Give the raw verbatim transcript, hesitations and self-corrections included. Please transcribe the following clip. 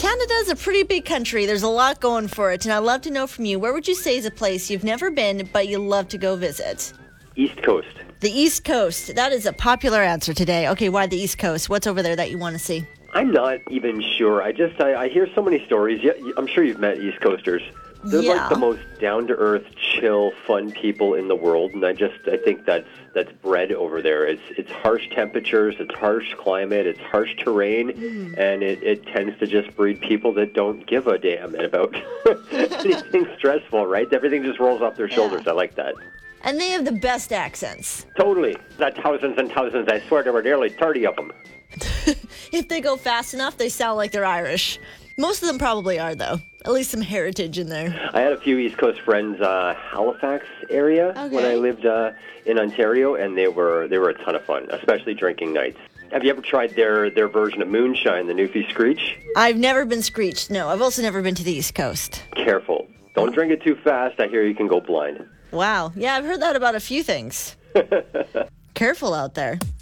Canada's a pretty big country. There's a lot going for it, and I'd love to know from you, where would you say is a place you've never been, but you love to go visit? East Coast. The East Coast. That is a popular answer today. Okay, why the East Coast? What's over there that you want to see? I'm not even sure. I just, I, I hear so many stories. Yeah, I'm sure you've met East Coasters. They're Yeah. like the most down-to-earth, chill, fun people in the world, and I just, I think that's that's bred over there. It's it's harsh temperatures, it's harsh climate, it's harsh terrain, mm. and it, it tends to just breed people that don't give a damn about anything stressful, right? Everything just rolls off their shoulders. Yeah. I like that. And they have the best accents. Totally. Not thousands and thousands. I swear there were nearly thirty of them. If they go fast enough, they sound like they're Irish. Most of them probably are, though. At least some heritage in there. I had a few East Coast friends, uh, Halifax area, okay. when I lived uh, in Ontario, and they were they were a ton of fun, especially drinking nights. Have you ever tried their, their version of moonshine, the Newfie Screech? I've never been screeched, no. I've also never been to the East Coast. Careful. Don't drink it too fast. I hear you can go blind. Wow. Yeah, I've heard that about a few things. Careful out there.